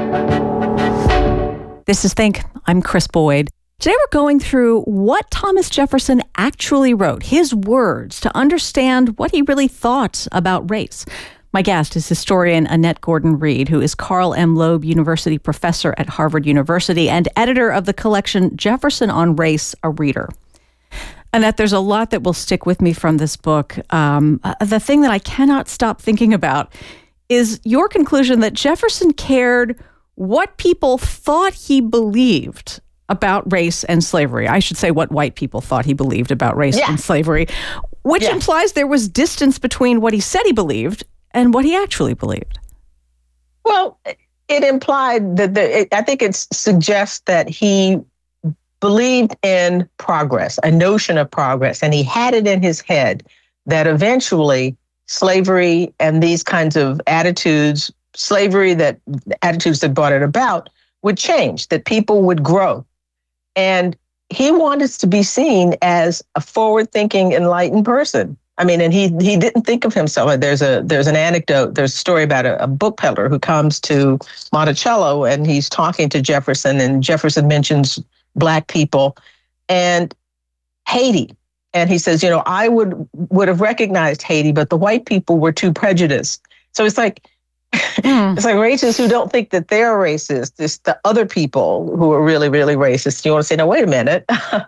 This is Think. I'm Chris Boyd. Today we're going through what Thomas Jefferson actually wrote, his words, to understand what he really thought about race. My guest is historian Annette Gordon-Reed, who is Carl M. Loeb University professor at Harvard University and editor of the collection Jefferson on Race, A Reader. Annette, there's a lot that will stick with me from this book. The thing that I cannot stop thinking about is your conclusion that Jefferson cared what people thought he believed about race and slavery. I should say what white people thought he believed about race and slavery, which implies there was distance between what he said he believed and what he actually believed. Well, it implied that I think it suggests that he believed in progress, a notion of progress, and he had it in his head that eventually slavery and these kinds of attitudes, attitudes that brought it about, would change, that people would grow. And he wanted to be seen as a forward-thinking, enlightened person. I mean, and he didn't think of himself. There's an anecdote, there's a story about a book peddler who comes to Monticello and he's talking to Jefferson, and Jefferson mentions Black people and Haiti. And he says, I would have recognized Haiti, but the white people were too prejudiced. So it's like, it's like racists who don't think that they're racist. It's the other people who are really, really racist. You want to say, no, wait a minute.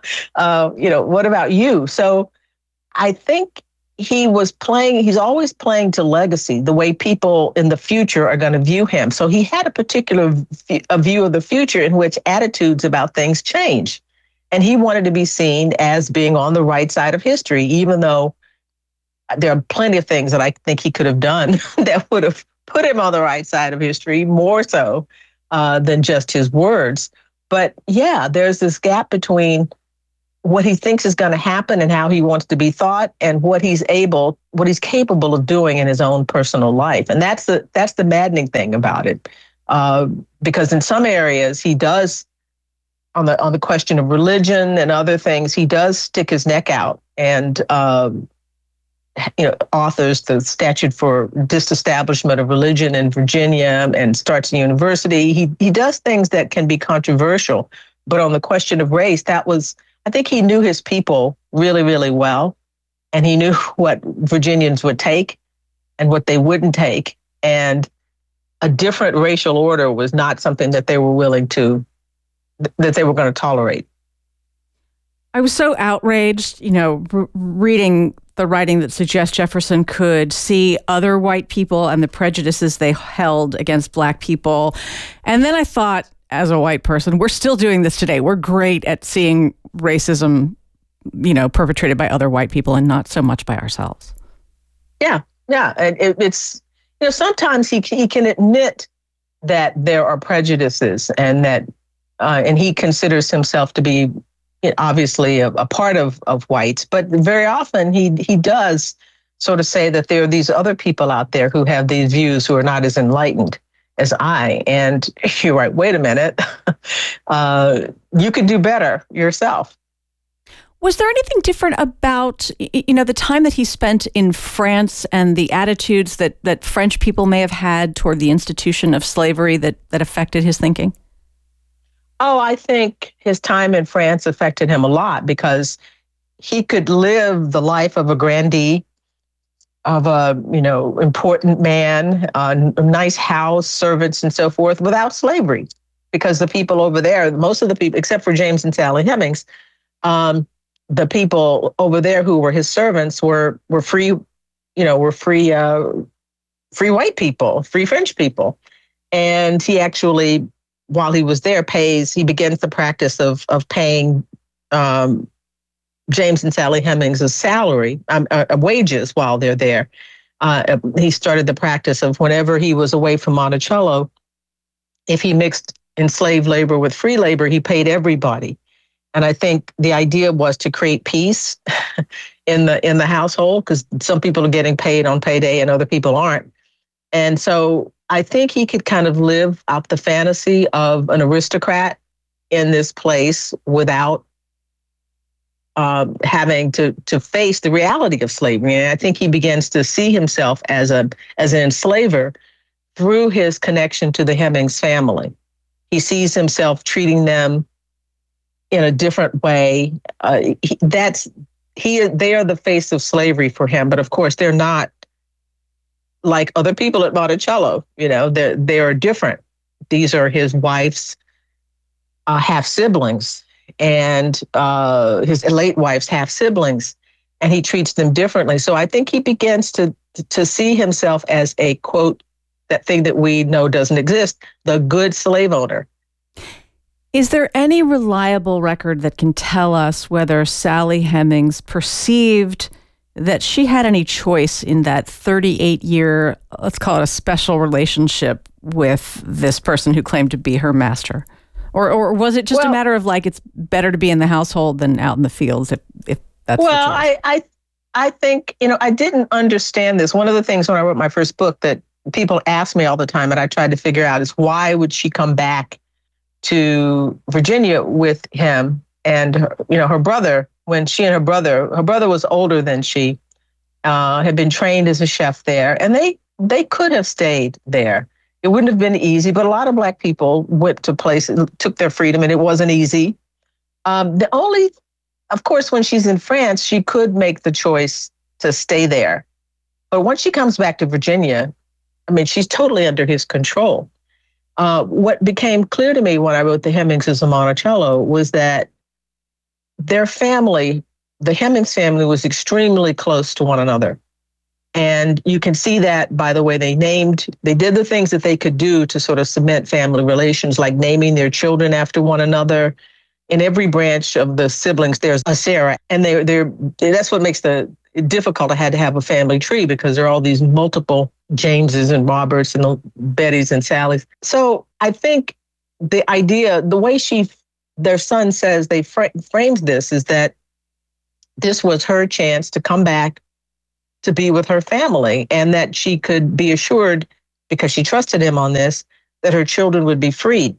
What about you? So I think he's always playing to legacy, the way people in the future are going to view him. So he had a particular view of the future in which attitudes about things change. And he wanted to be seen as being on the right side of history, even though there are plenty of things that I think he could have done that would have put him on the right side of history, more so than just his words. But yeah, there's this gap between what he thinks is going to happen and how he wants to be thought, and what he's capable of doing in his own personal life. And that's the maddening thing about it, because in some areas he does, on the question of religion and other things, he does stick his neck out and authors the statute for disestablishment of religion in Virginia and starts a university. He does things that can be controversial, but on the question of race, I think he knew his people really, really well, and he knew what Virginians would take and what they wouldn't take, and a different racial order was not something that they were going to tolerate. I was so outraged, reading the writing that suggests Jefferson could see other white people and the prejudices they held against Black people. And then I thought, as a white person, we're still doing this today. We're great at seeing racism, perpetrated by other white people and not so much by ourselves. Yeah. And it's, sometimes he can admit that there are prejudices and that, and he considers himself to be obviously a part of whites, but very often he does sort of say that there are these other people out there who have these views who are not as enlightened as I. And you're right, wait a minute, you could do better yourself. Was there anything different about, the time that he spent in France and the attitudes that French people may have had toward the institution of slavery that affected his thinking? Oh, I think his time in France affected him a lot, because he could live the life of a grandee, of a, important man, a nice house, servants and so forth, without slavery. Because the people over there, most of the people, except for James and Sally Hemings, the people over there who were his servants were free, free white people, free French people. And he actually, while he was there, he begins the practice of paying James and Sally Hemings' salary, wages while they're there. He started the practice of, whenever he was away from Monticello, if he mixed enslaved labor with free labor, he paid everybody. And I think the idea was to create peace in the household, because some people are getting paid on payday and other people aren't. And so I think he could kind of live out the fantasy of an aristocrat in this place without having to face the reality of slavery. And I think he begins to see himself as an enslaver through his connection to the Hemings family. He sees himself treating them in a different way. They are the face of slavery for him, but of course they're not like other people at Monticello. They are different. These are his wife's half siblings, and his late wife's half siblings, and he treats them differently. So I think he begins to see himself as a, quote, that thing that we know doesn't exist, the good slave owner. Is there any reliable record that can tell us whether Sally Hemings perceived that she had any choice in that 38-year, let's call it a special relationship with this person who claimed to be her master? Or was it just a matter of like, it's better to be in the household than out in the fields if that's the choice? I think, I didn't understand this. One of the things when I wrote my first book that people ask me all the time and I tried to figure out is why would she come back to Virginia with him and her brother, when she and her brother was older than she, had been trained as a chef there, and they could have stayed there. It wouldn't have been easy, but a lot of Black people went to places, took their freedom, and it wasn't easy. Of course, when she's in France, she could make the choice to stay there. But once she comes back to Virginia, she's totally under his control. What became clear to me when I wrote The Hemingses of Monticello was that their family, the Hemings family, was extremely close to one another. And you can see that by the way they did the things that they could do to sort of cement family relations, like naming their children after one another. In every branch of the siblings, there's a Sarah. And that's what makes it difficult. I had to have a family tree because there are all these multiple Jameses and Roberts and Bettys and Sallys. So I think the idea, the way their son says they frames this, is that this was her chance to come back to be with her family, and that she could be assured, because she trusted him on this, that her children would be freed.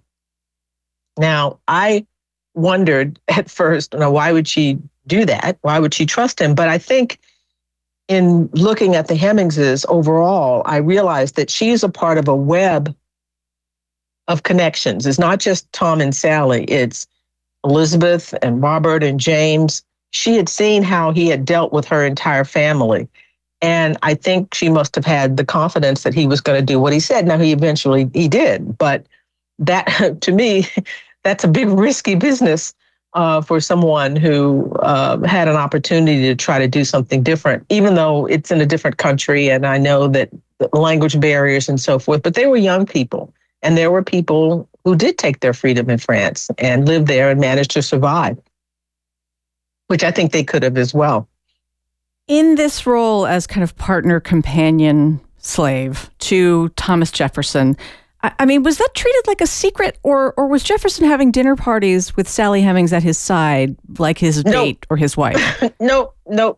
Now, I wondered at first, why would she do that? Why would she trust him? But I think in looking at the Hemingses overall, I realized that she is a part of a web of connections. It's not just Tom and Sally. It's Elizabeth and Robert and James. She had seen how he had dealt with her entire family. And I think she must have had the confidence that he was going to do what he said. Now, he did. But that, to me, that's a big risky business for someone who had an opportunity to try to do something different, even though it's in a different country. And I know that the language barriers and so forth, but they were young people. And there were people who did take their freedom in France and lived there and managed to survive, which I think they could have as well. In this role as kind of partner, companion, slave to Thomas Jefferson, was that treated like a secret, or was Jefferson having dinner parties with Sally Hemings at his side, like his date or his wife? No.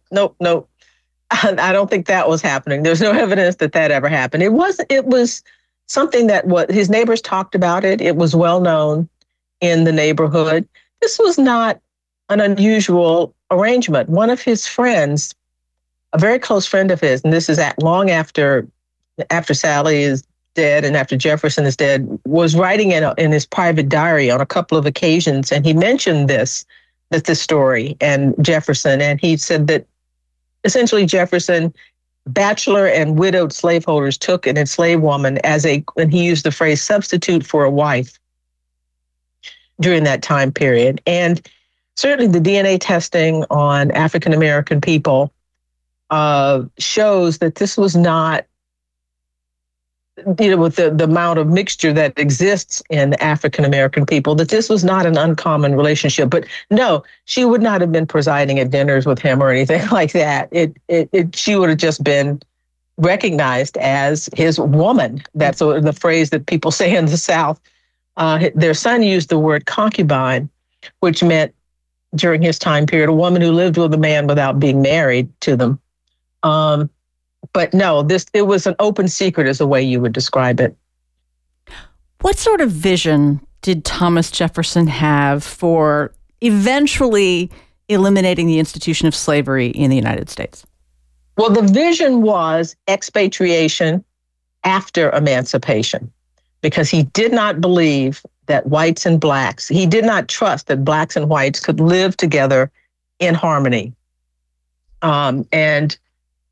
I don't think that was happening. There's no evidence that ever happened. It was something that his neighbors talked about it. It was well known in the neighborhood. This was not an unusual arrangement. One of his friends, a very close friend of his, and this is long after Sally is dead and after Jefferson is dead, was writing in his private diary on a couple of occasions, and he mentioned this story and Jefferson, and he said that essentially Jefferson, bachelor and widowed slaveholders, took an enslaved woman and he used the phrase, substitute for a wife during that time period. And certainly the DNA testing on African American people shows that this was not, with the amount of mixture that exists in African American people, that this was not an uncommon relationship. But no, she would not have been presiding at dinners with him or anything like that. She would have just been recognized as his woman. That's the phrase that people say in the South. Their son used the word concubine, which meant during his time period, a woman who lived with a man without being married to them. But no, it was an open secret is the way you would describe it. What sort of vision did Thomas Jefferson have for eventually eliminating the institution of slavery in the United States? Well, the vision was expatriation after emancipation, because he did not believe that whites and blacks, he did not trust that blacks and whites could live together in harmony. And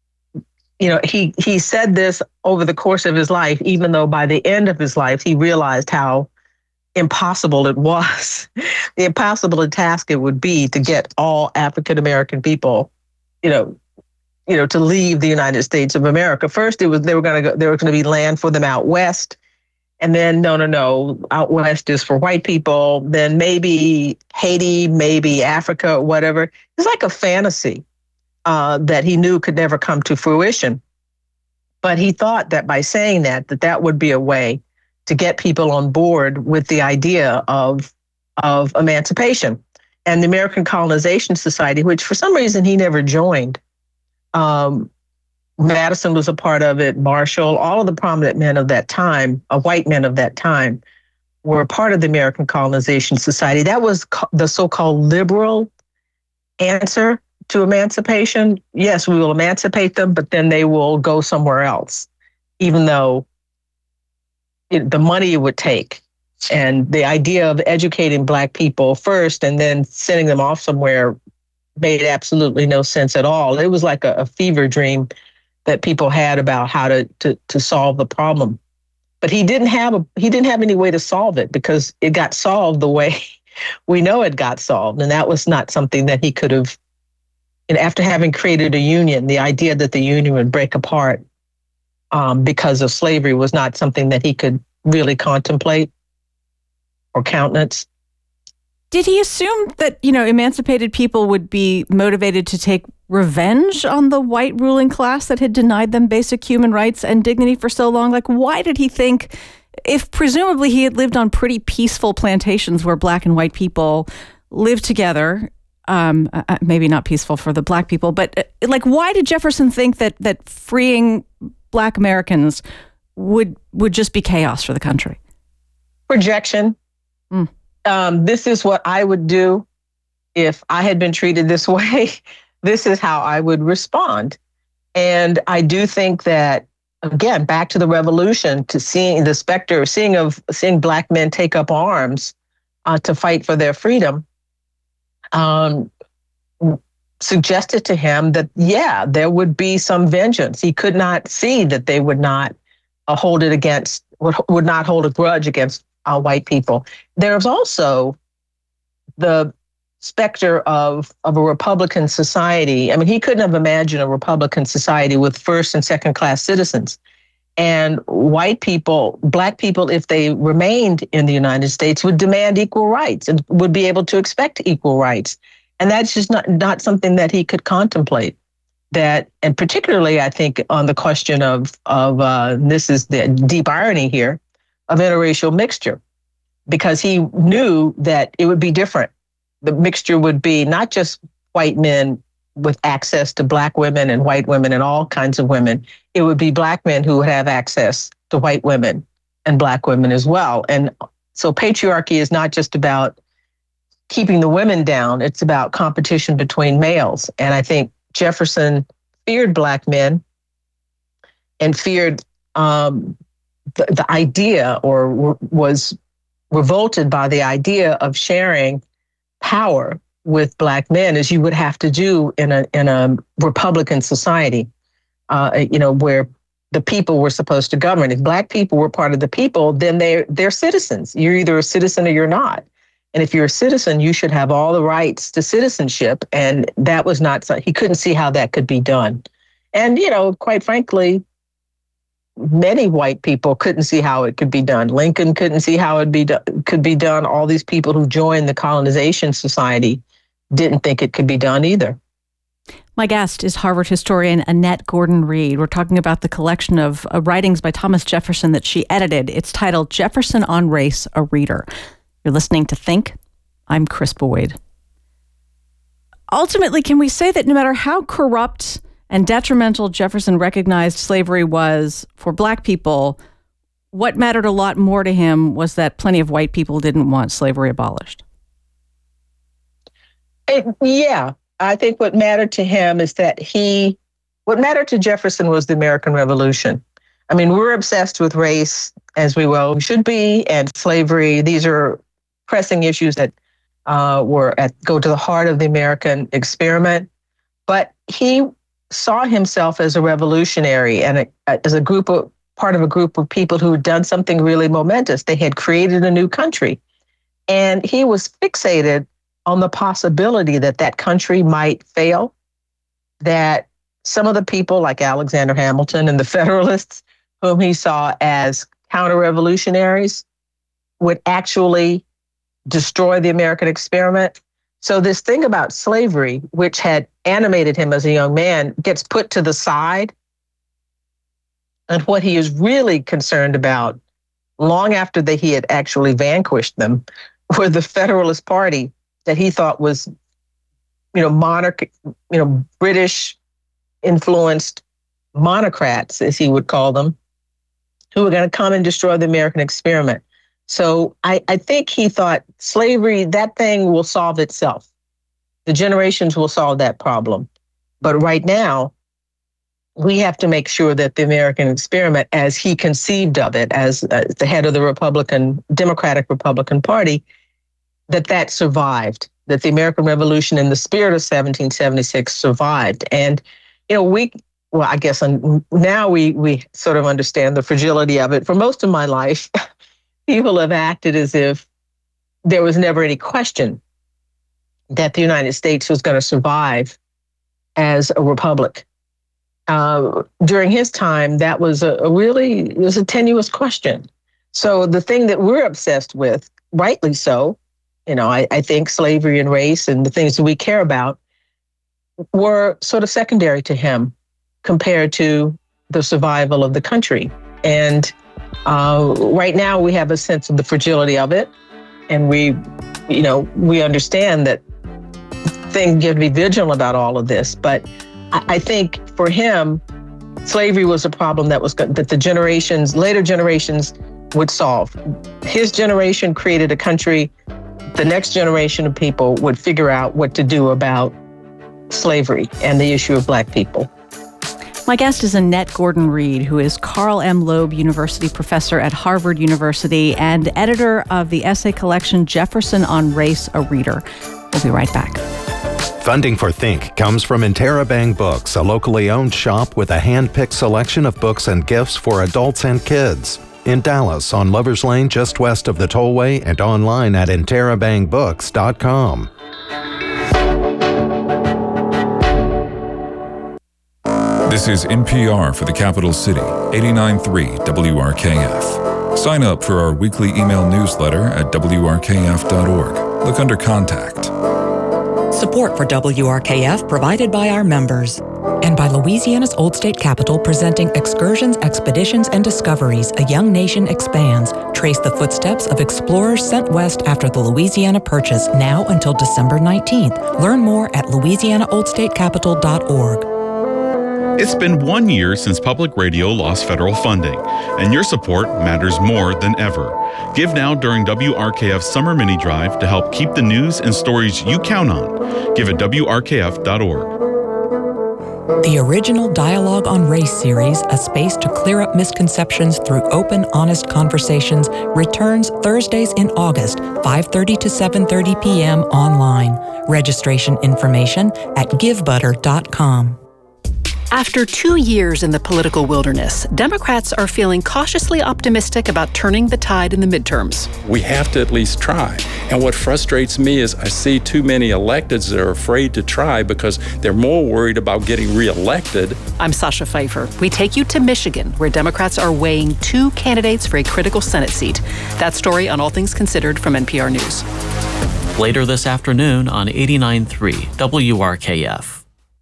he said this over the course of his life, even though by the end of his life, he realized how impossible it was, the impossible task it would be to get all African American people, to leave the United States of America. First, there was going to be land for them out west, and then no, out west is for white people. Then maybe Haiti, maybe Africa, whatever. It's like a fantasy that he knew could never come to fruition. But he thought that by saying that would be a way to get people on board with the idea of emancipation. And the American Colonization Society, which for some reason he never joined. Madison was a part of it, Marshall, all of the prominent men of that time, white men of that time, were a part of the American Colonization Society. That was the so-called liberal answer to emancipation. Yes, we will emancipate them, but then they will go somewhere else, even though the money it would take, and the idea of educating Black people first and then sending them off somewhere made absolutely no sense at all. It was like a fever dream that people had about how to solve the problem. But he didn't have any way to solve it, because it got solved the way we know it got solved. And that was not something that he could have, and after having created a union, the idea that the union would break apart because of slavery was not something that he could really contemplate or countenance. Did he assume that, emancipated people would be motivated to take revenge on the white ruling class that had denied them basic human rights and dignity for so long? Like, why did he think, if presumably he had lived on pretty peaceful plantations where Black and white people lived together, maybe not peaceful for the Black people, but why did Jefferson think that freeing Black Americans would just be chaos for the country? Projection. This is what I would do if I had been treated this way. This is how I would respond. And I do think that, again, back to the revolution, to seeing the specter, seeing Black men take up arms to fight for their freedom, suggested to him that, yeah, there would be some vengeance. He could not see that they would not would not hold a grudge against white people. There's also the specter of a Republican society. I mean, he couldn't have imagined a Republican society with first and second class citizens. And white people, Black people, if they remained in the United States, would demand equal rights and would be able to expect equal rights. And that's just not something that he could contemplate. That, and particularly, I think, on the question of this is the deep irony here, of interracial mixture, because he knew that it would be different. The mixture would be not just white men with access to Black women and white women and all kinds of women. It would be Black men who would have access to white women and Black women as well. And so patriarchy is not just about keeping the women down, it's about competition between males. And I think Jefferson feared Black men and feared the idea, or was revolted by the idea of sharing power with Black men, as you would have to do in a Republican society, where the people were supposed to govern. If Black people were part of the people, then they're citizens. You're either a citizen or you're not. And if you're a citizen, you should have all the rights to citizenship. And that was not, he couldn't see how that could be done. And, quite frankly, many white people couldn't see how it could be done. Lincoln couldn't see how it could be done. All these people who joined the Colonization Society didn't think it could be done either. My guest is Harvard historian Annette Gordon-Reed. We're talking about the collection of writings by Thomas Jefferson that she edited. It's titled Jefferson on Race, a Reader. You're listening to Think. I'm Kris Boyd. Ultimately, can we say that no matter how corrupt and detrimental Jefferson recognized slavery was for Black people, what mattered a lot more to him was that plenty of white people didn't want slavery abolished? Yeah, I think what mattered to him is that what mattered to Jefferson was the American Revolution. I mean, we're obsessed with race, as we well should be, and slavery. These are pressing issues that go to the heart of the American experiment. But he saw himself as a revolutionary and as part of a group of people who had done something really momentous. They had created a new country. And he was fixated on the possibility that that country might fail, that some of the people like Alexander Hamilton and the Federalists, whom he saw as counter-revolutionaries, would actually destroy the American experiment. So this thing about slavery, which had animated him as a young man, gets put to the side. And what he is really concerned about, long after he had actually vanquished them, were the Federalist Party that he thought was, British influenced monocrats, as he would call them, who were going to come and destroy the American experiment. So I think he thought slavery, that thing will solve itself. The generations will solve that problem. But right now, we have to make sure that the American experiment, as he conceived of it, as the head of the Democratic Republican Party, that survived, that the American Revolution in the spirit of 1776 survived. And, I guess now we sort of understand the fragility of it. For most of my life, people have acted as if there was never any question that the United States was going to survive as a republic. During his time, that was a tenuous question. So the thing that we're obsessed with, rightly so, I think slavery and race and the things that we care about were sort of secondary to him compared to the survival of the country. And right now we have a sense of the fragility of it. And we understand that things have to be vigilant about all of this. But I think for him, slavery was a problem that the later generations would solve. His generation created a country. The next generation of people would figure out what to do about slavery and the issue of Black people. My guest is Annette Gordon-Reed, who is Carl M. Loeb University professor at Harvard University and editor of the essay collection Jefferson on Race, a Reader. We'll be right back. Funding for Think comes from Interabang Books, a locally owned shop with a hand-picked selection of books and gifts for adults and kids. In Dallas, on Lover's Lane, just west of the tollway, and online at interabangbooks.com. This is NPR for the capital city, 89.3 WRKF. Sign up for our weekly email newsletter at WRKF.org. Look under Contact. Support for WRKF provided by our members. And by Louisiana's Old State Capitol presenting Excursions, Expeditions, and Discoveries, A Young Nation Expands. Trace the footsteps of explorers sent west after the Louisiana Purchase, now until December 19th. Learn more at louisianaoldstatecapitol.org. It's been 1 year since public radio lost federal funding, and your support matters more than ever. Give now during WRKF's Summer Mini Drive to help keep the news and stories you count on. Give at WRKF.org. The original Dialogue on Race series, a space to clear up misconceptions through open, honest conversations, returns Thursdays in August, 5:30 to 7:30 p.m. online. Registration information at givebutter.com. After 2 years in the political wilderness, Democrats are feeling cautiously optimistic about turning the tide in the midterms. We have to at least try. And what frustrates me is I see too many electeds that are afraid to try because they're more worried about getting reelected. I'm Sasha Pfeiffer. We take you to Michigan, where Democrats are weighing 2 candidates for a critical Senate seat. That story on All Things Considered from NPR News. Later this afternoon on 89.3 WRKF.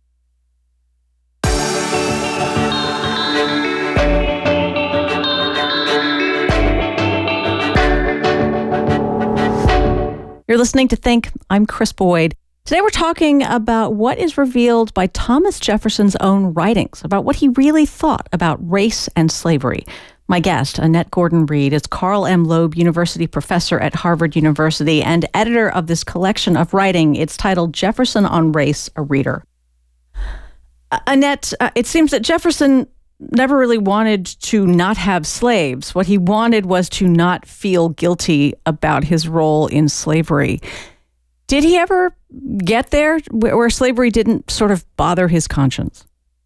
You're listening to Think. I'm Chris Boyd. Today we're talking about what is revealed by Thomas Jefferson's own writings about what he really thought about race and slavery. My guest, Annette Gordon-Reed, is Carl M. Loeb University professor at Harvard University and editor of this collection of writing. It's titled Jefferson on Race, a Reader. Annette, it seems that Jefferson never really wanted to not have slaves. What he wanted was to not feel guilty about his role in slavery. Did he ever get there where slavery didn't sort of bother his conscience?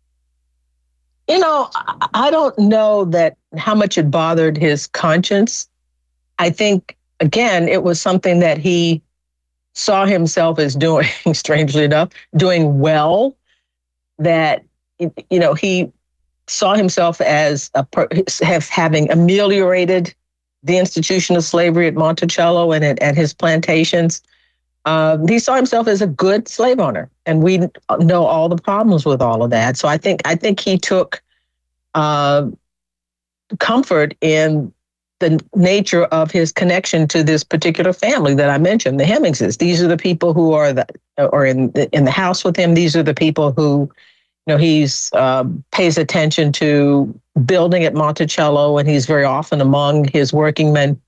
I don't know that how much it bothered his conscience. I think, again, it was something that he saw himself as doing, strangely enough, doing well, that, he saw himself as having ameliorated the institution of slavery at Monticello and at his plantations. He saw himself as a good slave owner, and we know all the problems with all of that. So I think he took comfort in the nature of his connection to this particular family that I mentioned, the Hemmingses. These are the people who are in the house with him. These are the people who, he's pays attention to building at Monticello, and he's very often among his working men,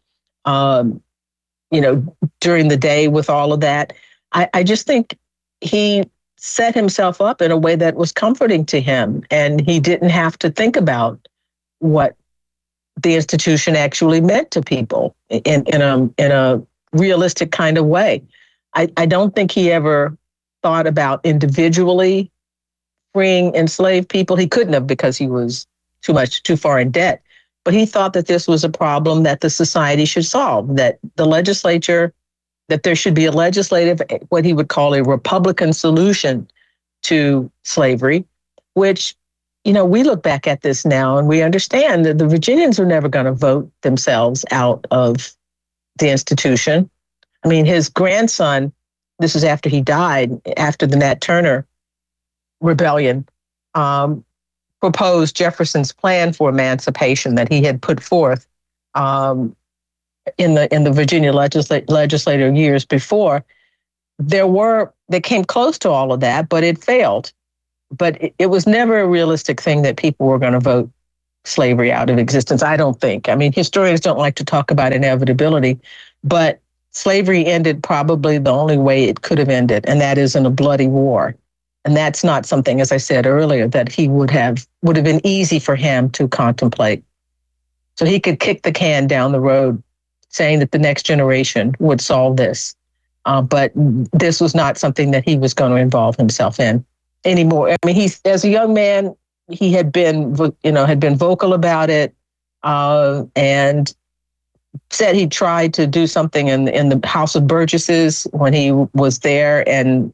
during the day with all of that. I just think he set himself up in a way that was comforting to him, and he didn't have to think about what the institution actually meant to people in a realistic kind of way. I don't think he ever thought about individually freeing enslaved people. He couldn't have, because he was too far in debt. But he thought that this was a problem that the society should solve, that the legislature, that there should be a legislative, what he would call a Republican solution to slavery, which, we look back at this now and we understand that the Virginians were never going to vote themselves out of the institution. I mean, his grandson, this is after he died, after the Nat Turner Rebellion, proposed Jefferson's plan for emancipation that he had put forth in the Virginia legislature years before. They came close to all of that, but it failed. But it was never a realistic thing that people were going to vote slavery out of existence, I don't think. I mean, historians don't like to talk about inevitability, but slavery ended probably the only way it could have ended, and that is in a bloody war. And that's not something, as I said earlier, that he would have been easy for him to contemplate. So he could kick the can down the road, saying that the next generation would solve this. But this was not something that he was going to involve himself in anymore. I mean, as a young man, he had been vocal about it, and said he tried to do something in the House of Burgesses when he was there, and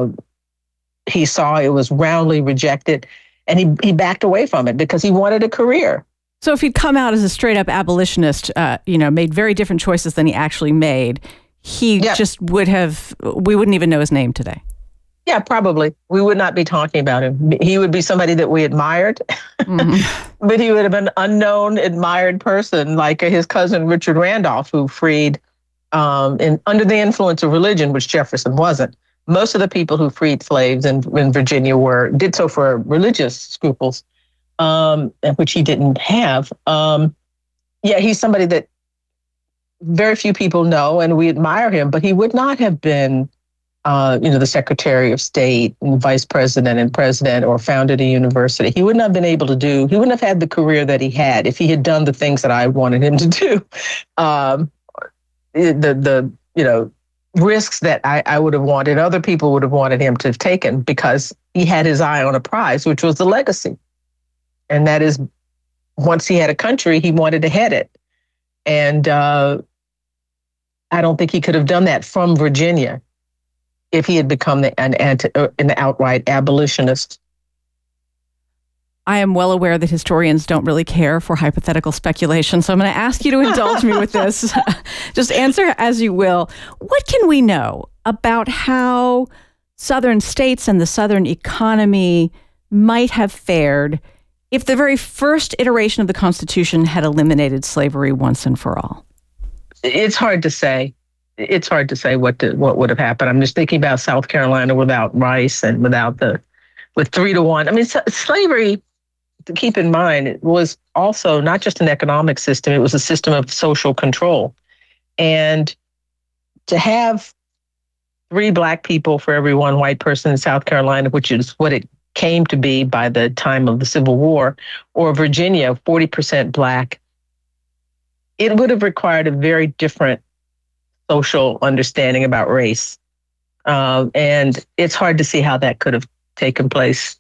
he saw it was roundly rejected, and he backed away from it because he wanted a career. So if he'd come out as a straight up abolitionist, made very different choices than he actually made, we wouldn't even know his name today. Yeah, probably. We would not be talking about him. He would be somebody that we admired, mm-hmm. But he would have been an unknown, admired person like his cousin Richard Randolph, who freed under the influence of religion, which Jefferson wasn't. Most of the people who freed slaves in Virginia did so for religious scruples, which he didn't have. He's somebody that very few people know, and we admire him, but he would not have been the Secretary of State and Vice President and President, or founded a university. He wouldn't have been able to do. He wouldn't have had the career that he had if he had done the things that I wanted him to do. The risks that I would have wanted, other people would have wanted him to have taken, because he had his eye on a prize, which was the legacy, and that is, once he had a country, he wanted to head it, and I don't think he could have done that from Virginia if he had become an outright abolitionist. I am well aware that historians don't really care for hypothetical speculation, so I'm going to ask you to indulge me with this. Just answer as you will. What can we know about how Southern states and the Southern economy might have fared if the very first iteration of the Constitution had eliminated slavery once and for all? It's hard to say. It's hard to say what would have happened. I'm just thinking about South Carolina without Rice and with 3-1. I mean, slavery, to keep in mind, it was also not just an economic system, it was a system of social control. And to have 3 Black people for every 1 white person in South Carolina, which is what it came to be by the time of the Civil War, or Virginia, 40% Black, it would have required a very different social understanding about race. And it's hard to see how that could have taken place.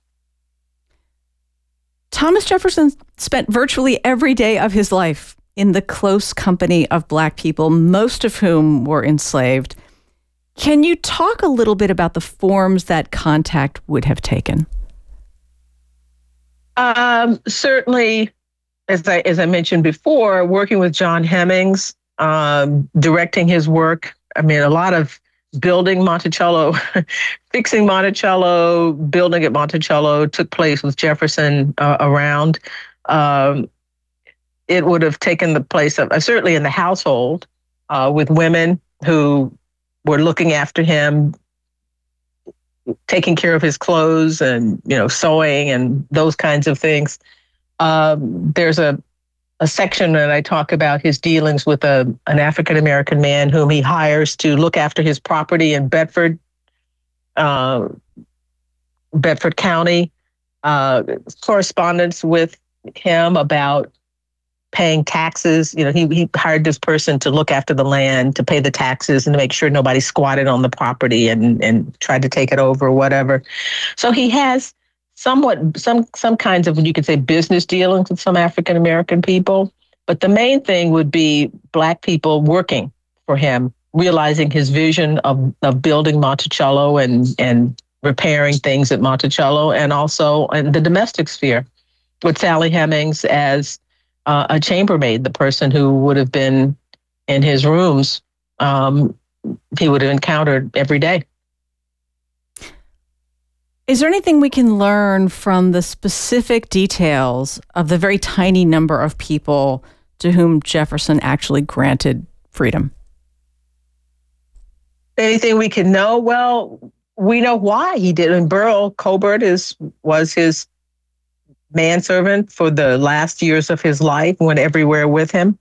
Thomas Jefferson spent virtually every day of his life in the close company of Black people, most of whom were enslaved. Can you talk a little bit about the forms that contact would have taken? Certainly, as I mentioned before, working with John Hemmings, directing his work. I mean, a lot of building Monticello, fixing Monticello, building at Monticello took place with Jefferson around. It would have taken the place of, certainly in the household, with women who were looking after him, taking care of his clothes and, sewing and those kinds of things. There's a section that I talk about his dealings with an African-American man whom he hires to look after his property in Bedford County, correspondence with him about paying taxes. He hired this person to look after the land, to pay the taxes, and to make sure nobody squatted on the property and tried to take it over or whatever. So he has some kinds of, you could say, business dealings with some African American people. But the main thing would be Black people working for him, realizing his vision of building Monticello and repairing things at Monticello, and also in the domestic sphere with Sally Hemings as a chambermaid, the person who would have been in his rooms, he would have encountered every day. Is there anything we can learn from the specific details of the very tiny number of people to whom Jefferson actually granted freedom? Anything we can know? Well, we know why he did. And Burl Colbert was his manservant for the last years of his life, went everywhere with him.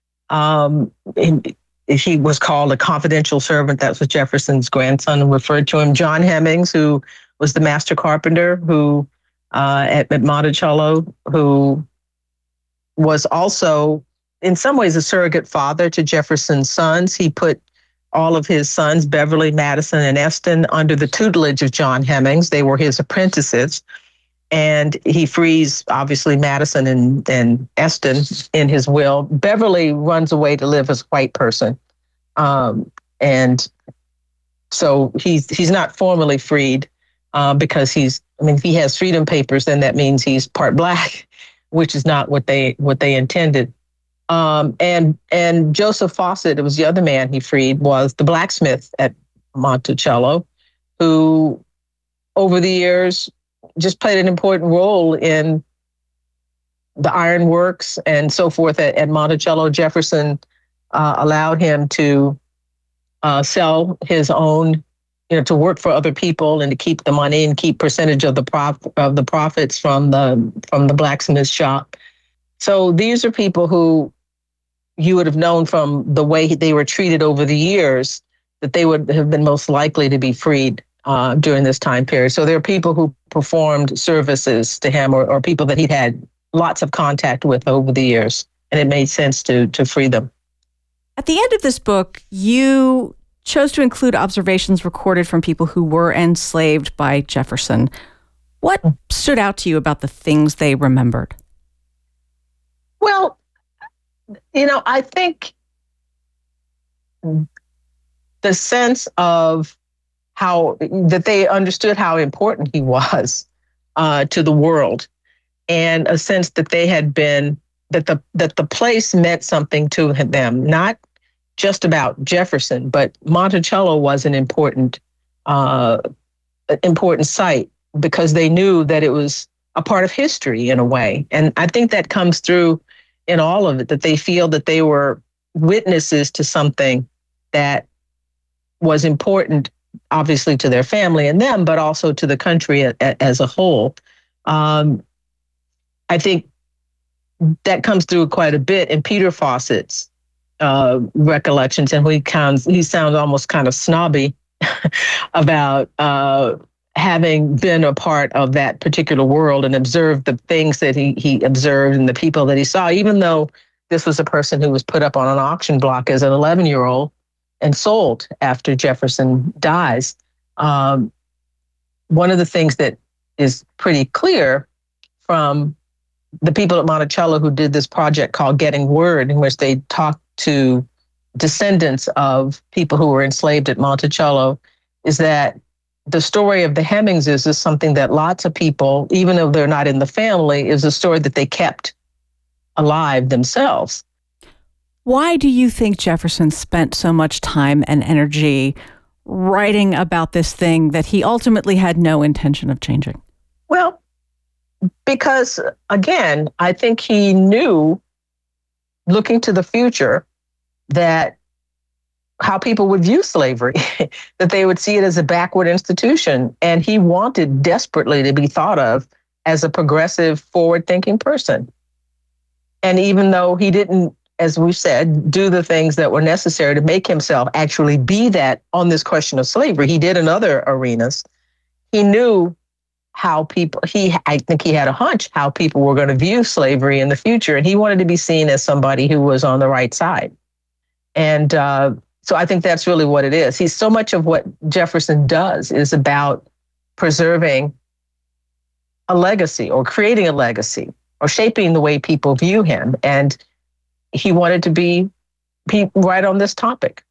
He was called a confidential servant. That was Jefferson's grandson referred to him. John Hemmings, who was the master carpenter who at Monticello, who was also in some ways a surrogate father to Jefferson's sons. He put all of his sons, Beverly, Madison, and Eston, under the tutelage of John Hemmings. They were his apprentices. And he frees, obviously, Madison and Eston in his will. Beverly runs away to live as a white person. And so he's not formally freed because if he has freedom papers, then that means he's part Black, which is not what they intended. And Joseph Fawcett, it was the other man he freed, was the blacksmith at Monticello, who over the years just played an important role in the ironworks and so forth at Monticello. Jefferson allowed him to sell his own, to work for other people and to keep the money and keep percentage of the profits from the blacksmith shop. So these are people who you would have known from the way they were treated over the years that they would have been most likely to be freed during this time period. So there are people who performed services to him or people that he'd had lots of contact with over the years, and it made sense to free them. At the end of this book, you chose to include observations recorded from people who were enslaved by Jefferson. What stood out to you about the things they remembered? Well, I think the sense of that they understood how important he was to the world, and a sense that they had been, that the place meant something to them, not just about Jefferson, but Monticello was an important site because they knew that it was a part of history in a way. And I think that comes through in all of it, that they feel that they were witnesses to something that was important, obviously to their family and them, but also to the country as a whole. I think that comes through quite a bit in Peter Fawcett's recollections, and he sounds almost kind of snobby about having been a part of that particular world and observed the things that he observed and the people that he saw, even though this was a person who was put up on an auction block as an 11-year-old and sold after Jefferson dies. One of the things that is pretty clear from the people at Monticello who did this project called Getting Word, in which they talked to descendants of people who were enslaved at Monticello, is that the story of the Hemingses is something that lots of people, even though they're not in the family, is a story that they kept alive themselves. Why do you think Jefferson spent so much time and energy writing about this thing that he ultimately had no intention of changing? Well, because, again, I think he knew, looking to the future, that how people would view slavery, that they would see it as a backward institution. And he wanted desperately to be thought of as a progressive, forward-thinking person. And even though he didn't, as we said, do the things that were necessary to make himself actually be that on this question of slavery, he did in other arenas. He knew how people, I think he had a hunch how people were going to view slavery in the future. And he wanted to be seen as somebody who was on the right side. And so I think that's really what it is. So much of what Jefferson does is about preserving a legacy or creating a legacy or shaping the way people view him. And he wanted to be right on this topic.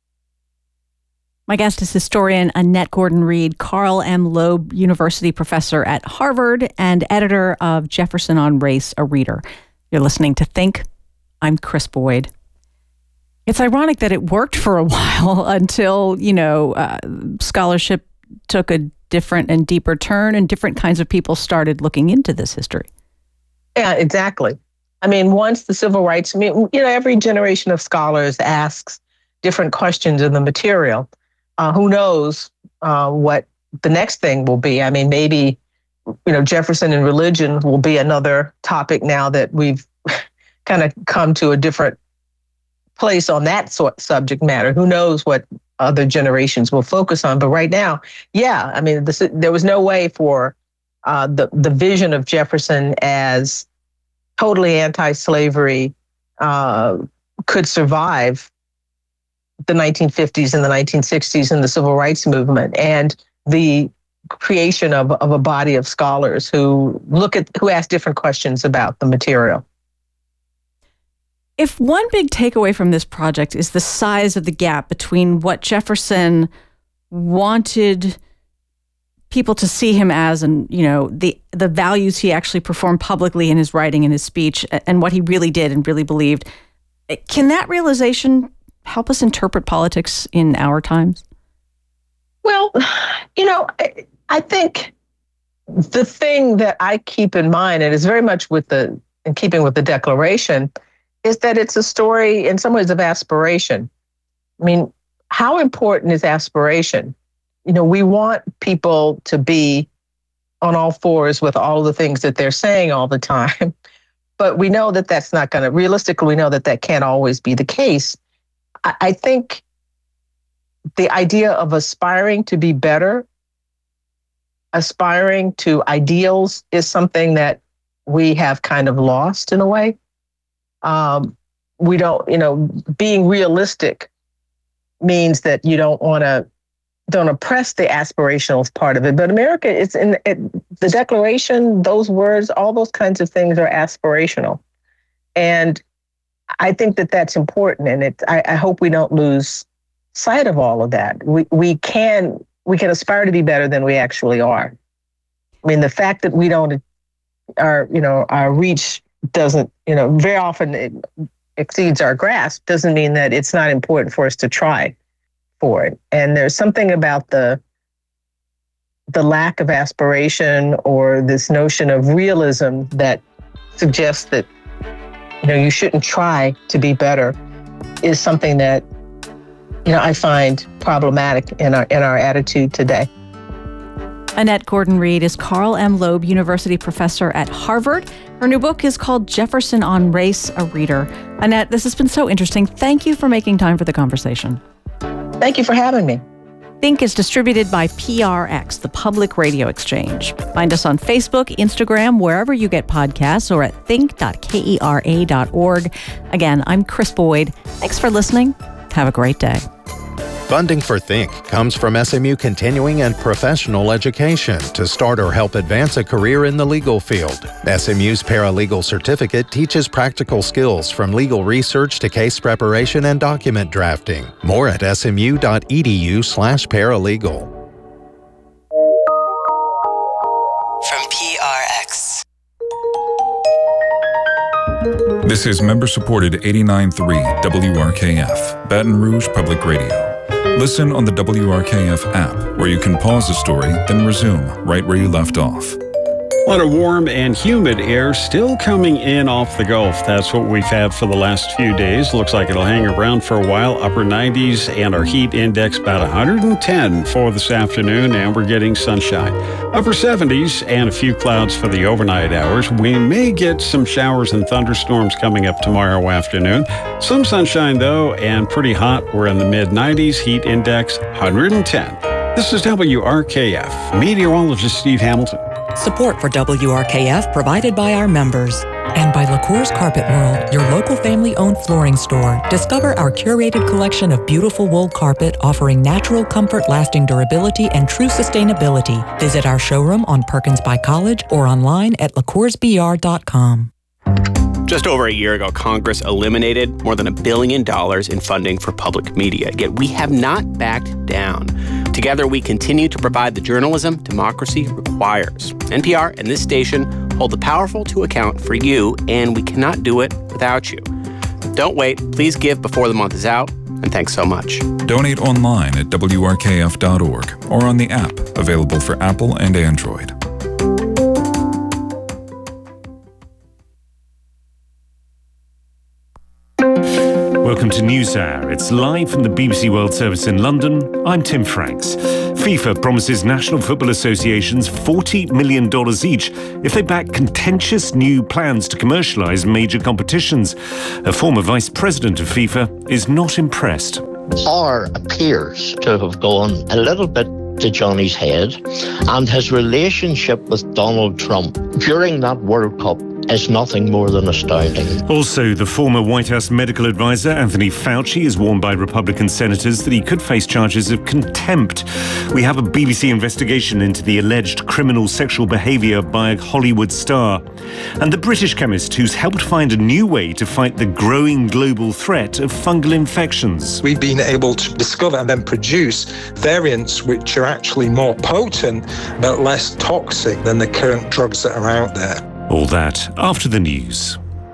My guest is historian Annette Gordon-Reed, Carl M. Loeb University professor at Harvard and editor of Jefferson on Race, a Reader. You're listening to Think. I'm Kris Boyd. It's ironic that it worked for a while until, scholarship took a different and deeper turn and different kinds of people started looking into this history. Yeah, exactly. I mean, once the civil rights, every generation of scholars asks different questions in the material. Who knows what the next thing will be? I mean, maybe, Jefferson and religion will be another topic now that we've kind of come to a different place on that subject matter. Who knows what other generations will focus on? But right now, yeah, I mean, there was no way for the vision of Jefferson as totally anti-slavery could survive the 1950s and the 1960s and the civil rights movement and the creation of a body of scholars who ask different questions about the material. If one big takeaway from this project is the size of the gap between what Jefferson wanted people to see him as and, the values he actually performed publicly in his writing and his speech and what he really did and really believed, can that realization help us interpret politics in our times? Well, I think the thing that I keep in mind, and is very much in keeping with the Declaration, is that it's a story in some ways of aspiration. I mean, how important is aspiration? We want people to be on all fours with all the things that they're saying all the time, but we know that that's not going to, realistically, we know that can't always be the case. I think the idea of aspiring to be better, aspiring to ideals is something that we have kind of lost in a way. We don't, being realistic means that you don't oppress the aspirational part of it. But America, it's the Declaration, those words, all those kinds of things are aspirational. And I think that that's important. And I hope we don't lose sight of all of that. We can aspire to be better than we actually are. I mean, the fact that we don't, our reach doesn't, very often it exceeds our grasp doesn't mean that it's not important for us to try for it. And there's something about the lack of aspiration or this notion of realism that suggests that, you shouldn't try to be better is something that, I find problematic in our attitude today. Annette Gordon-Reed is Carl M. Loeb University professor at Harvard. Her new book is called Jefferson on Race, a Reader. Annette, this has been so interesting. Thank you for making time for the conversation. Thank you for having me. Think is distributed by PRX, the Public Radio Exchange. Find us on Facebook, Instagram, wherever you get podcasts, or at think.kera.org. Again, I'm Chris Boyd. Thanks for listening. Have a great day. Funding for Think comes from SMU Continuing and Professional Education to start or help advance a career in the legal field. SMU's paralegal certificate teaches practical skills from legal research to case preparation and document drafting. More at smu.edu/paralegal. From PRX. This is member-supported 89.3 WRKF, Baton Rouge Public Radio. Listen on the WRKF app, where you can pause a story, then resume right where you left off. A lot of warm and humid air still coming in off the Gulf. That's what we've had for the last few days. Looks like it'll hang around for a while. Upper 90s and our heat index about 110 for this afternoon, and we're getting sunshine. Upper 70s and a few clouds for the overnight hours. We may get some showers and thunderstorms coming up tomorrow afternoon. Some sunshine, though, and pretty hot. We're in the mid-90s, heat index 110. This is WRKF. Meteorologist Steve Hamilton. Support for WRKF provided by our members. And by LaCour's Carpet World, your local family-owned flooring store. Discover our curated collection of beautiful wool carpet offering natural comfort, lasting durability, and true sustainability. Visit our showroom on Perkins by College or online at lacoursbr.com. Just over a year ago, Congress eliminated more than $1 billion in funding for public media, yet we have not backed down. Together, we continue to provide the journalism democracy requires. NPR and this station hold the powerful to account for you, and we cannot do it without you. Don't wait. Please give before the month is out, and thanks so much. Donate online at WRKF.org or on the app available for Apple and Android. Welcome to NewsHour. It's live from the BBC World Service in London. I'm Tim Franks. FIFA promises National Football Associations $40 million each if they back contentious new plans to commercialise major competitions. A former vice president of FIFA is not impressed. Or appears to have gone a little bit to Johnny's head, and his relationship with Donald Trump during that World Cup is nothing more than astounding. Also, the former White House medical advisor, Anthony Fauci, is warned by Republican senators that he could face charges of contempt. We have a BBC investigation into the alleged criminal sexual behaviour by a Hollywood star. And the British chemist who's helped find a new way to fight the growing global threat of fungal infections. We've been able to discover and then produce variants which are actually more potent but less toxic than the current drugs that are out there. All that after the news.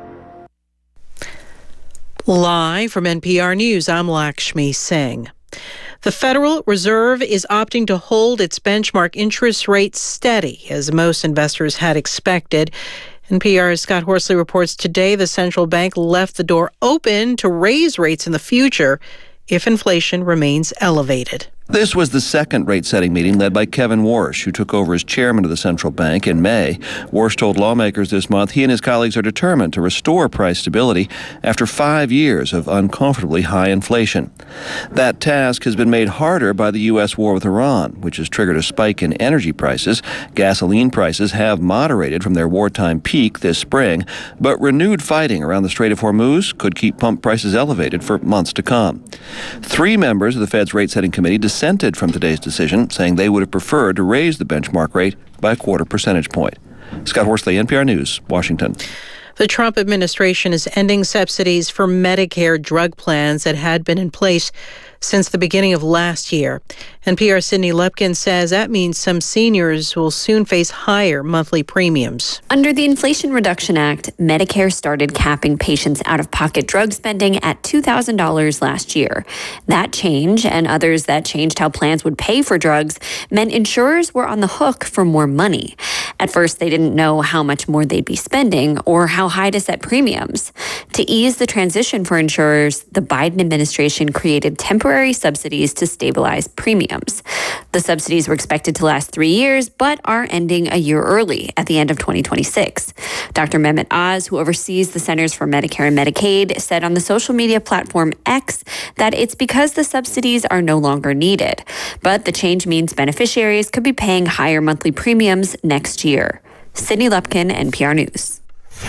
Live from NPR News, I'm Lakshmi Singh. The Federal Reserve is opting to hold its benchmark interest rate steady, as most investors had expected. NPR's Scott Horsley reports today the central bank left the door open to raise rates in the future if inflation remains elevated. This was the second rate-setting meeting led by Kevin Warsh, who took over as chairman of the central bank in May. Warsh told lawmakers this month he and his colleagues are determined to restore price stability after 5 years of uncomfortably high inflation. That task has been made harder by the U.S. war with Iran, which has triggered a spike in energy prices. Gasoline prices have moderated from their wartime peak this spring, but renewed fighting around the Strait of Hormuz could keep pump prices elevated for months to come. 3 members of the Fed's rate-setting committee dissented from today's decision, saying they would have preferred to raise the benchmark rate by a 0.25 percentage point. Scott Horsley, NPR News, Washington. The Trump administration is ending subsidies for Medicare drug plans that had been in place since the beginning of last year. NPR's Sydney Lepkin says that means some seniors will soon face higher monthly premiums. Under the Inflation Reduction Act, Medicare started capping patients' out-of-pocket drug spending at $2,000 last year. That change, and others that changed how plans would pay for drugs, meant insurers were on the hook for more money. At first, they didn't know how much more they'd be spending or how high to set premiums. To ease the transition for insurers, the Biden administration created temporary temporary subsidies to stabilize premiums. The subsidies were expected to last 3 years, but are ending a year early at the end of 2026. Dr. Mehmet Oz, who oversees the Centers for Medicare and Medicaid, said on the social media platform X that it's because the subsidies are no longer needed. But the change means beneficiaries could be paying higher monthly premiums next year. Sydney Lupkin, NPR News.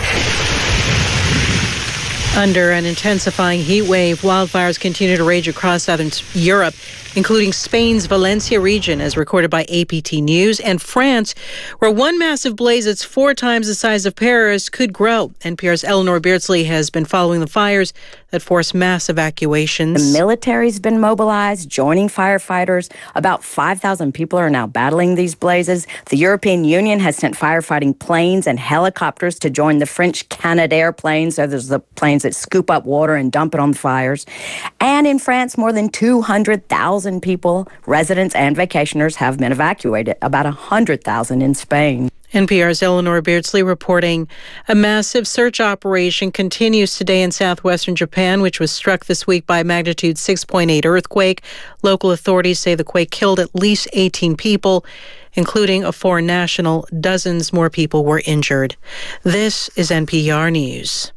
Under an intensifying heat wave, wildfires continue to rage across southern Europe, including Spain's Valencia region, as recorded by APT News, and France, where one massive blaze that's 4 times the size of Paris could grow. NPR's Eleanor Beardsley has been following the fires that forced mass evacuations. The military's been mobilized, joining firefighters. About 5,000 people are now battling these blazes. The European Union has sent firefighting planes and helicopters to join the French Canadair planes. So there's the planes that scoop up water and dump it on the fires. And in France, more than 200,000 people, residents and vacationers, have been evacuated, about 100,000 in Spain. NPR's Eleanor Beardsley reporting. A massive search operation continues today in southwestern Japan, which was struck this week by a magnitude 6.8 earthquake. Local authorities say the quake killed at least 18 people, including a foreign national. Dozens more people were injured. This is NPR News.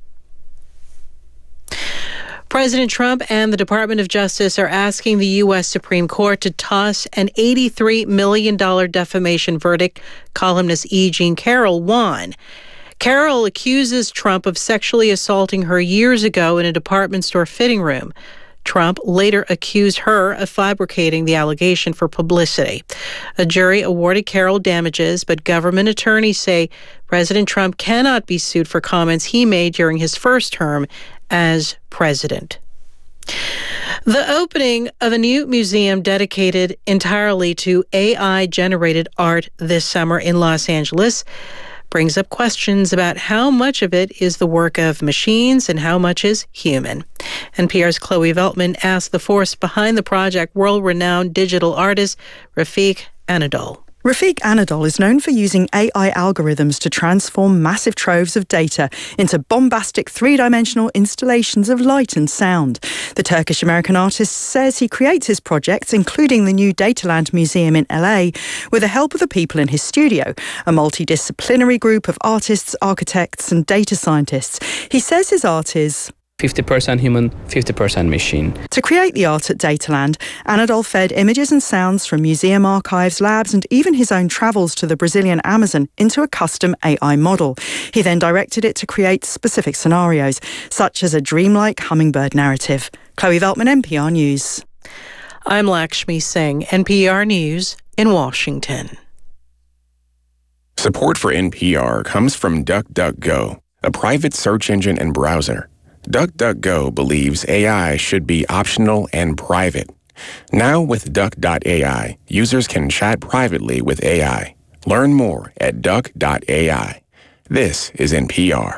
President Trump and the Department of Justice are asking the U.S. Supreme Court to toss an $83 million defamation verdict columnist E. Jean Carroll won. Carroll accuses Trump of sexually assaulting her years ago in a department store fitting room. Trump later accused her of fabricating the allegation for publicity. A jury awarded Carroll damages, but government attorneys say President Trump cannot be sued for comments he made during his first term as president. The opening of a new museum dedicated entirely to AI-generated art this summer in Los Angeles brings up questions about how much of it is the work of machines and how much is human. NPR's Chloe Veltman asked the force behind the project world-renowned digital artist Rafiq Anadol. Rafiq Anadol is known for using AI algorithms to transform massive troves of data into bombastic three-dimensional installations of light and sound. The Turkish-American artist says he creates his projects, including the new Dataland Museum in LA, with the help of the people in his studio, a multidisciplinary group of artists, architects and data scientists. He says his art is 50% human, 50% machine. To create the art at Dataland, Anadol fed images and sounds from museum archives, labs and even his own travels to the Brazilian Amazon into a custom AI model. He then directed it to create specific scenarios, such as a dreamlike hummingbird narrative. Chloe Veltman, NPR News. I'm Lakshmi Singh, NPR News in Washington. Support for NPR comes from DuckDuckGo, a private search engine and browser. DuckDuckGo believes AI should be optional and private. Now with Duck.ai, users can chat privately with AI. Learn more at Duck.ai. This is NPR.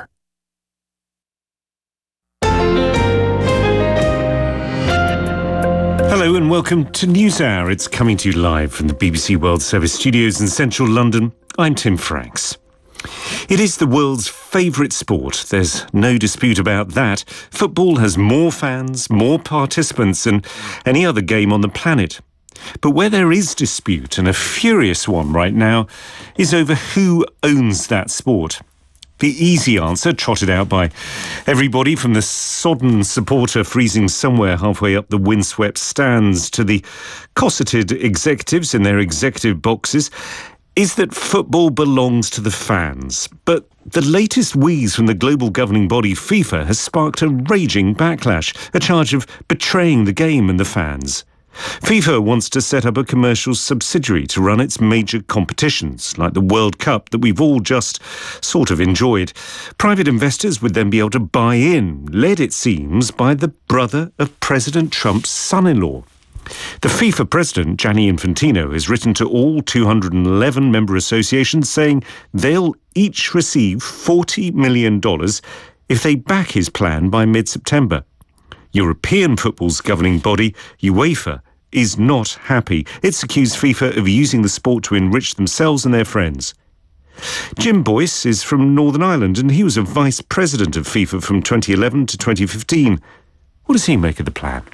Hello and welcome to NewsHour. It's coming to you live from the BBC World Service studios in central London. I'm Tim Franks. It is the world's favourite sport. There's no dispute about that. Football has more fans, more participants than any other game on the planet. But where there is dispute, and a furious one right now, is over who owns that sport. The easy answer, trotted out by everybody from the sodden supporter freezing somewhere halfway up the windswept stands to the cosseted executives in their executive boxes, is that football belongs to the fans. But the latest wheeze from the global governing body FIFA has sparked a raging backlash, a charge of betraying the game and the fans. FIFA wants to set up a commercial subsidiary to run its major competitions, like the World Cup that we've all just sort of enjoyed. Private investors would then be able to buy in, led, it seems, by the brother of President Trump's son-in-law. The FIFA president, Gianni Infantino, has written to all 211 member associations saying they'll each receive $40 million if they back his plan by mid-September. European football's governing body, UEFA, is not happy. It's accused FIFA of using the sport to enrich themselves and their friends. Jim Boyce is from Northern Ireland and he was a vice president of FIFA from 2011 to 2015. What does he make of the plan?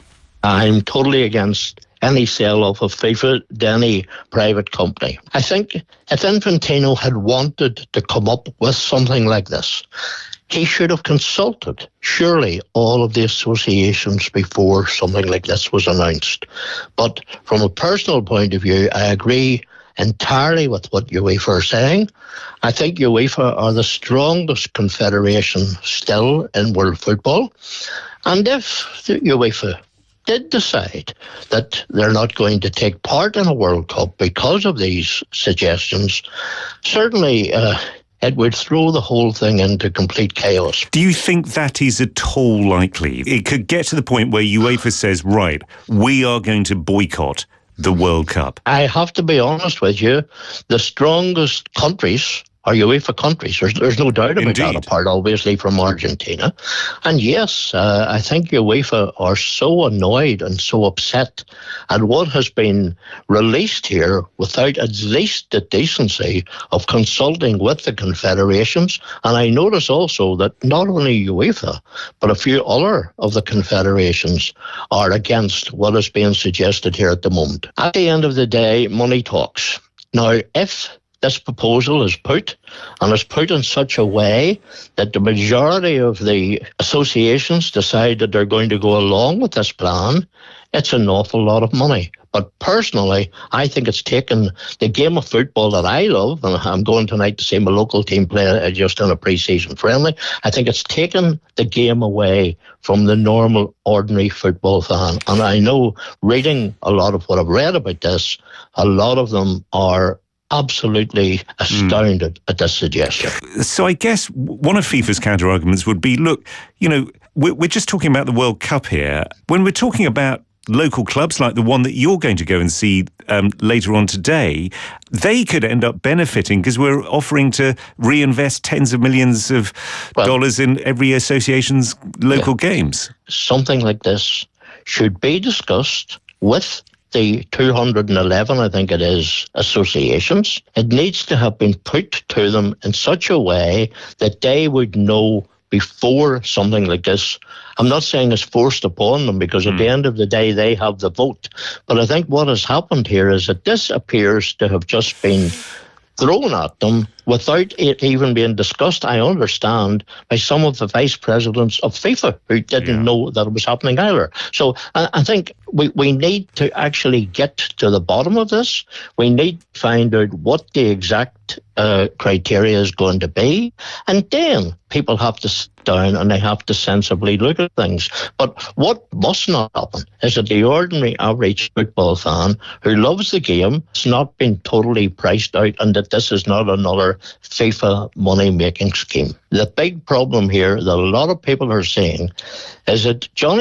I'm totally against any sell-off of FIFA to any private company. I think if Infantino had wanted to come up with something like this, he should have consulted, surely, all of the associations before something like this was announced. But from a personal point of view, I agree entirely with what UEFA are saying. I think UEFA are the strongest confederation still in world football. And if the UEFA did decide that they're not going to take part in a World Cup because of these suggestions, certainly it would throw the whole thing into complete chaos. Do you think that is at all likely? It could get to the point where UEFA says, right, we are going to boycott the World Cup. I have to be honest with you, the strongest countries are UEFA countries. There's no doubt about that, apart obviously from Argentina. And yes, I think UEFA are so annoyed and so upset at what has been released here without at least the decency of consulting with the confederations. And I notice also that not only UEFA, but a few other of the confederations are against what is being suggested here at the moment. At the end of the day, money talks. Now, if this proposal is put, and is put in such a way that the majority of the associations decide that they're going to go along with this plan, it's an awful lot of money. But personally, I think it's taken the game of football that I love, and I'm going tonight to see my local team play just in a pre-season friendly. I think it's taken the game away from the normal, ordinary football fan. And I know, reading a lot of what I've read about this, a lot of them are absolutely astounded at this suggestion. So I guess one of FIFA's counter-arguments would be, look, you know, we're just talking about the World Cup here. When we're talking about local clubs like the one that you're going to go and see later on today, they could end up benefiting because we're offering to reinvest tens of millions of dollars in every association's local games. Something like this should be discussed with the 211, I think it is, associations. It needs to have been put to them in such a way that they would know before something like this. I'm not saying it's forced upon them, because at the end of the day, they have the vote. But I think what has happened here is that this appears to have just been thrown at them without it even being discussed, I understand, by some of the vice presidents of FIFA who didn't know that it was happening either. So I think we need to actually get to the bottom of this. We need to find out what the exact criteria is going to be. And then people have to sit down and they have to sensibly look at things. But what must not happen is that the ordinary average football fan who loves the game has not been totally priced out, and that this is not another FIFA money-making scheme. The big problem here that a lot of people are saying is that Johnny